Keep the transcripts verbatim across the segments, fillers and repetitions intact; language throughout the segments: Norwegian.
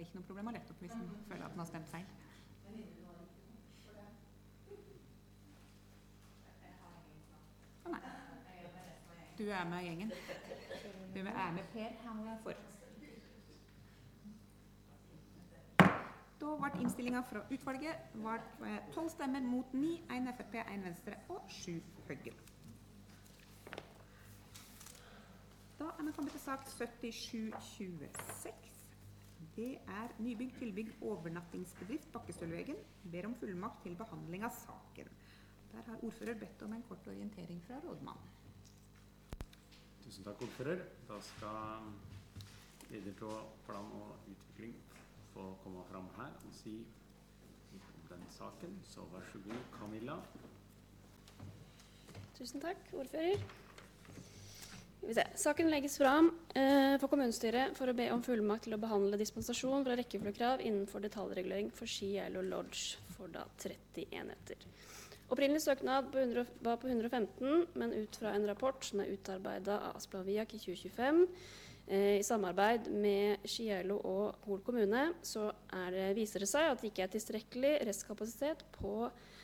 det ikke noe problem å rette opp hvis den føler at den har stemt feil. Å nei. Du er med i gjengen. Du er med Per, han er for. Da ble innstillingen fra utvalget tolv stemmer mot ni, en F P, en Venstre og sju Høyre. Da er vi kommet til sak syttisju tjueseks. Det er nybygg, tilbygg, overnattingsbedrift Bakkestølvegen. Ber om fullmakt til behandling av saken. Der har ordfører bedt om en kort orientering fra rådmannen. Tusen takk, ordfører. Da skal leder til plan og utvikling få komme fram her og si den saken. Så vær så god, Camilla. Tusen takk, ordfører. Vi se. Saken legges fram eh, for kommunestyret for å be om fullmakt til å behandle dispensasjon fra rekkefølgekrav innenfor detaljregulering for Ski Geilo Lodge for da tretti enheter. Opprinnelig søknad på hundre, var på hundre og femten, men ut fra en rapport som er utarbeidet av Asplan Viak i tjue tjuefem, eh, i samarbeid med Ski Geilo og Hol kommune, så er det, viser det seg at det ikke er tilstrekkelig restkapasitet på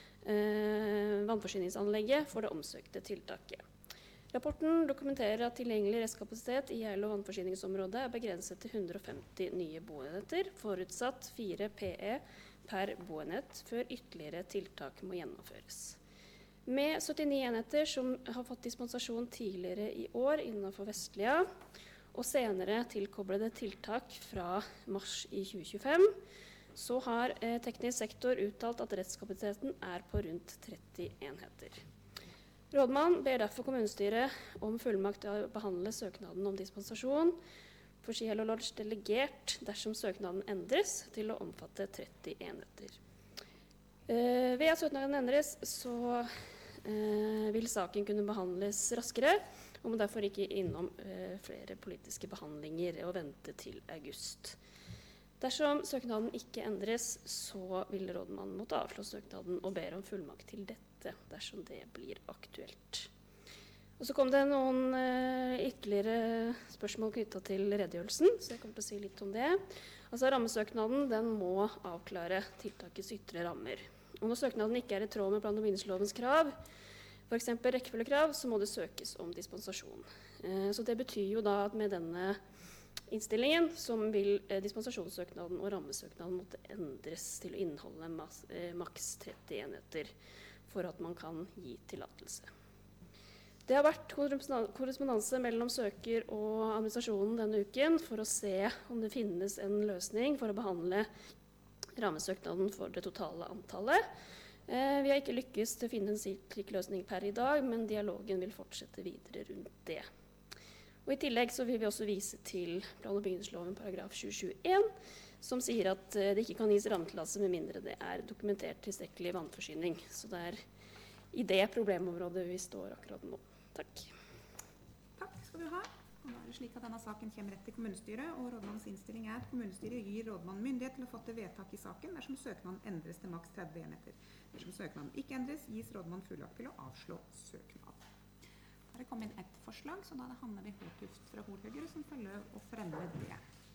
eh, vannforsyningsanlegget for det omsøkte tiltaket. Rapporten dokumenterer at tilgjengelig restkapasitet i Geilo vannforsyningsområdet er begrenset til hundre og femti nye boenheter, forutsatt fire P E per boenhet, før ytterligere tiltak må gjennomføres. Med syttini enheter som har fått dispensasjon tidligere i år innenfor Vestlia, og senere tilkoblede tiltak fra mars i tjue tjuefem, så har eh, teknisk sektor uttalt at rettskapasiteten er på rundt tretti enheter. Rådmann ber derfor kommunestyret om fullmakt til å behandle søknaden om dispensasjon for Ski Geilo Lodge delegert dersom søknaden endres til å omfatte tretti enheter. Eh, ved at søknaden endres, så eh, vil saken kunne behandles raskere, og må derfor ikke innom eh, flere politiske behandlinger og vente til august. Dersom søknaden ikke endres, så vil rådmannen måtte avslå søknaden og ber om fullmakt til dette dersom det blir aktuelt. Og så kom det noen uh, ytterligere spørsmål knyttet til redegjørelsen, så jeg kommer til å si litt om det. Altså rammesøknaden, den må avklare tiltakets ytre rammer. Og når søknaden ikke er i tråd med plan- og bygningslovens krav, for eksempel rekkefølgekrav, så må det søkes om dispensasjon. Uh, så det betyr jo da at med denne innstillingen, som vil eh, dispensasjonssøknaden og rammesøknaden måtte endres til å inneholde mas, eh, maks tretti enheter for at man kan gi tillatelse. Det har vært korrespondanse mellom søker og administrasjonen denne uken for å se om det finnes en løsning for å behandle rammesøknaden for det totale antallet. Eh, vi har ikke lykkes til å finne en slik løsning per i dag, men dialogen vil fortsette videre rundt det. Og i tillegg så vil vi også vise til plan- og bygningsloven paragraf sju tjueen, som sier at det ikke kan gis rammetillatelse med mindre det er dokumentert tilstrekkelig vannforsyning. Så det er i det problemområdet vi står akkurat nå. Takk. Takk skal du ha. Og da er det slik at denne saken kommer rett til kommunestyret, og rådmannens innstilling er at kommunestyret gir rådmannen myndighet til å fatte vedtak i saken dersom søknaden endres til maks tretti enheter. Dersom søknaden ikke endres, gis rådmannen fullmakt til å avslå søknaden. Det kom inn et forslag, så da er det Hanne B. Håtuft fra Hol Høyre som følger å fremme det.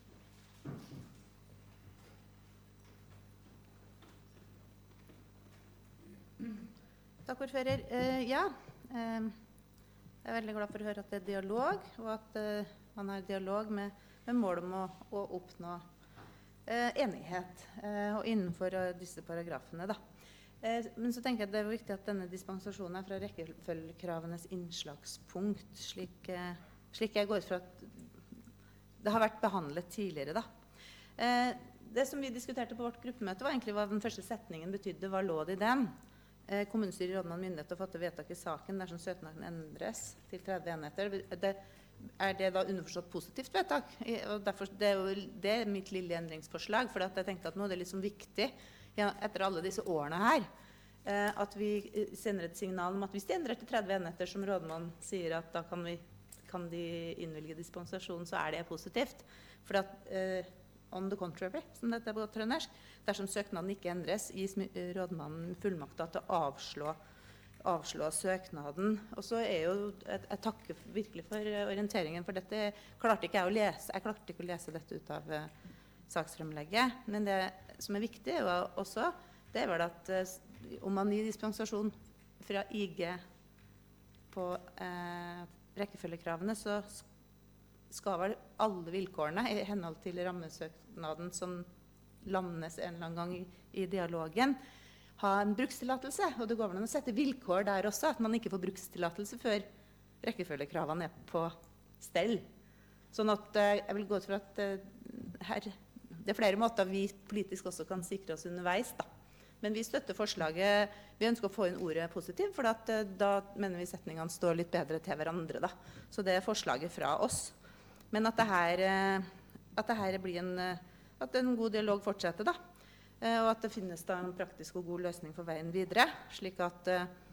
Takk, ordfører. Uh, ja, uh, jeg er veldig glad for å høre at det er dialog, og at uh, man har dialog med, med mål om å, å oppnå uh, enighet uh, og innenfor uh, disse paragrafene, da. Men så tenker jeg at det er viktig at denne dispensasjonen er fra rekkefølgekravenes innslagspunkt, slik, slik jeg går ut fra at det har vært behandlet tidligere. Da. Det som vi diskuterte på vårt gruppemøte var egentlig hva den første setningen betydde, hva lå det i den. Kommunestyret rådmann myndighet til å fatte vedtak i saken dersom søknaden endres til tretti enheter. Det, er det da underforstått positivt vedtak? Og derfor, det, er jo, det er mitt lille endringsforslag, for jeg tenkte at nå er det liksom viktig, ja, etter alle disse årene her, eh, at vi sender et signal om at hvis de endrer til tretti enheter, som rådmann sier at da kan, vi, kan de innvilge dispensasjon, så er det positivt. For at eh, on the contrary, som dette er på trøndersk, dersom søknaden ikke endres, gis rådmannen fullmakt til å avslå, avslå søknaden. Og så er jo, jeg, jeg takker virkelig for orienteringen, for dette klarte ikke jeg å lese, jeg klarte ikke å lese dette ut av saksfremlegget. Men det som er viktig er jo også, det er vel at eh, om man gir dispensasjon fra I G på eh, rekkefølgekravene, så skal vel alle vilkårene i henhold til rammesøknaden som landes en eller annen gang i, i dialogen, ha en brukstillatelse. Og det går vel an å sette vilkår der også, at man ikke får brukstillatelse før rekkefølgekravene er på stell. Sånn at eh, jeg vil gå ut fra at eh, her, det er flere måter vi politisk også kan sikre oss underveis, da. Men vi støtter forslaget. Vi ønsker å få inn ordet positiv, for at, eh, da mener vi setningene står litt bedre til hverandre, da. Så det er forslaget fra oss. Men at det her, eh, at det her blir en, eh, at en god dialog fortsetter, da. Eh, og at det finnes da en praktisk og god løsning for veien videre, slik at eh,